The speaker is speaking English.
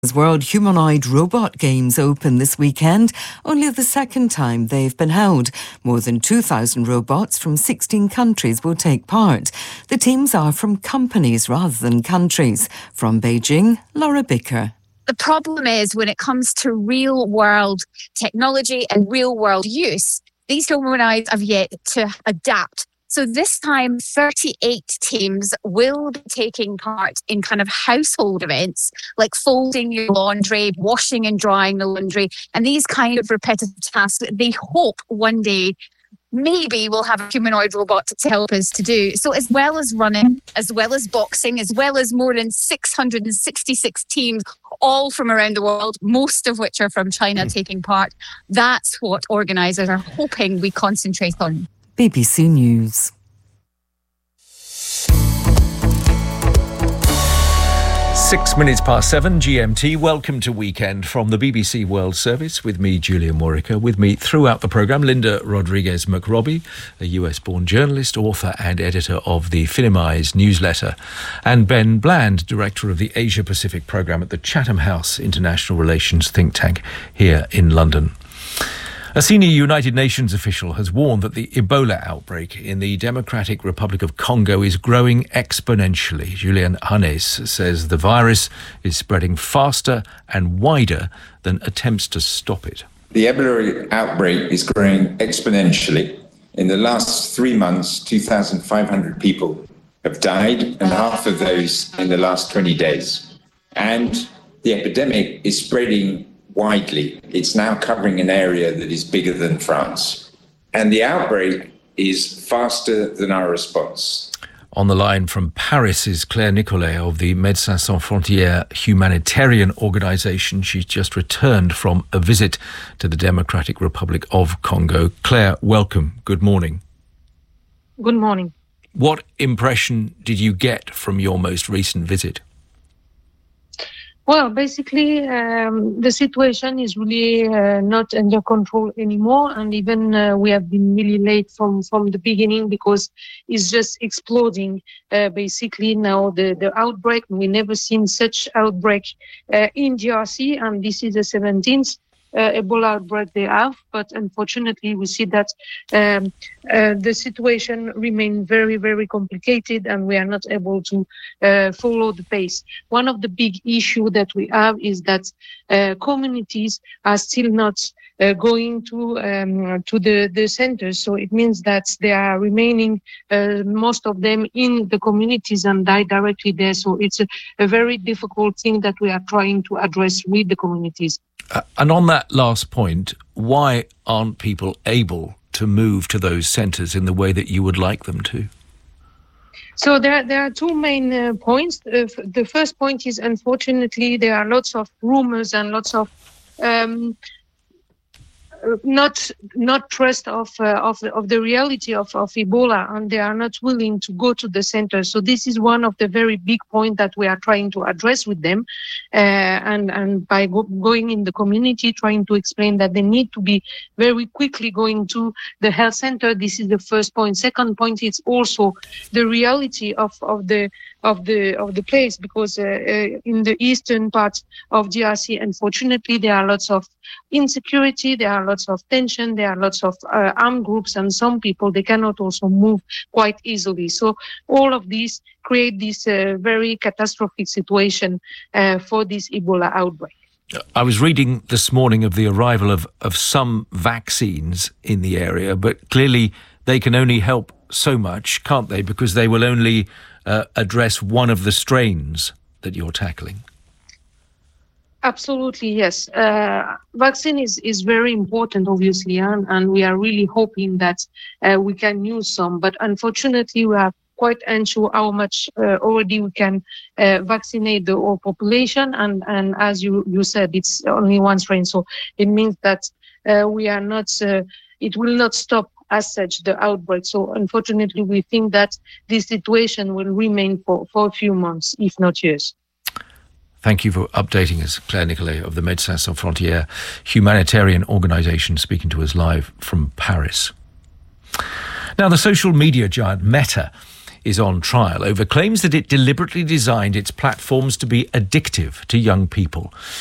World Humanoid Robot Games open this weekend, only the second time they've been held. More than 2,000 robots from 16 countries will take part. The teams are from companies rather than countries. From Beijing, Laura Bicker. The problem is when it comes to real-world technology and real-world use, these humanoids have yet to adapt. So this time, 38 teams will be taking part in kind of household events like folding your laundry, washing and drying the laundry, and these kind of repetitive tasks that they hope one day maybe we'll have a humanoid robot to help us to do. So as well as running, as well as boxing, as well as more than 666 teams, all from around the world, most of which are from China taking part, that's what organisers are hoping we concentrate on. BBC News. 7:06 GMT. Welcome to Weekend from the BBC World Service with me, Julia Morica. With me throughout the programme, Linda Rodriguez McRobbie, a US-born journalist, author and editor of the Finimize newsletter, and Ben Bland, director of the Asia-Pacific programme at the Chatham House International Relations think tank here in London. A senior United Nations official has warned that the Ebola outbreak in the Democratic Republic of Congo is growing exponentially. Julian Hannes says the virus is spreading faster and wider than attempts to stop it. The Ebola outbreak is growing exponentially. In the last 3 months, 2,500 people have died, and half of those in the last 20 days. And the epidemic is spreading widely. It's now covering an area that is bigger than France. And the outbreak is faster than our response. On the line from Paris is Claire Nicolet of the Médecins Sans Frontières humanitarian organisation. She's just returned from a visit to the Democratic Republic of Congo. Claire, welcome. Good morning. Good morning. What impression did you get from your most recent visit? Well, basically, the situation is really not under control anymore. And even we have been really late from the beginning because it's just exploding. Basically, now the outbreak, we never seen such outbreak in DRC. And this is the 17th Ebola outbreak they have. But unfortunately, we see that the situation remains very, very complicated and we are not able to follow the pace. One of the big issues that we have is that communities are still not going to the centers. So it means that they are remaining, most of them in the communities and die directly there. So it's a very difficult thing that we are trying to address with the communities. And on that last point, why aren't people able to move to those centres in the way that you would like them to? So there are two main points. The first point is, unfortunately, there are lots of rumours and lots of not trust of the reality of Ebola, and they are not willing to go to the center. So this is one of the very big points that we are trying to address with them, and by going in the community, trying to explain that they need to be very quickly going to the health center. This is the first point. Second point is also the reality of the place, because in the eastern part of DRC, unfortunately, there are lots of insecurity, there are lots of tension, there are lots of armed groups, and some people, they cannot also move quite easily. So all of these create this very catastrophic situation for this Ebola outbreak. I was reading this morning of the arrival of some vaccines in the area, but clearly they can only help so much, can't they? Because they will only address one of the strains that you're tackling. Absolutely, yes. Vaccine is very important, obviously, and we are really hoping that we can use some. But unfortunately, we are quite unsure how much already we can vaccinate the whole population. And as you said, it's only one strain. So it means that we are not, it will not stop as such the outbreak. So unfortunately, we think that this situation will remain for a few months, if not years. Thank you for updating us, Claire Nicolet of the Médecins Sans Frontières humanitarian organisation, speaking to us live from Paris. Now, the social media giant Meta is on trial over claims that it deliberately designed its platforms to be addictive to young people.